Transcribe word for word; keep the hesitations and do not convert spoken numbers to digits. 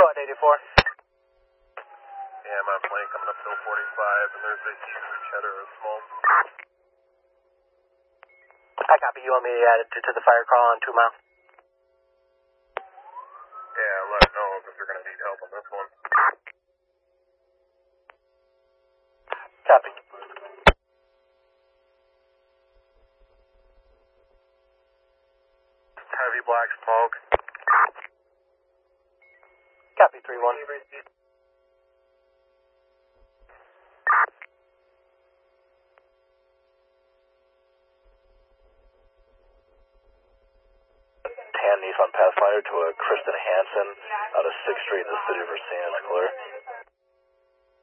ahead, eighty-four. Yeah, I'm on plane coming up to forty-five, and there's a huge header of smoke. I copy. You want me to add it to, to the fire call on two mile? Yeah, let them know because they're going to need help on this one. Copy. Heavy black smoke. Copy, three one. Tan Nissan Pathfinder to a Kristen Hansen out of sixth Street in the city of Racine, clear.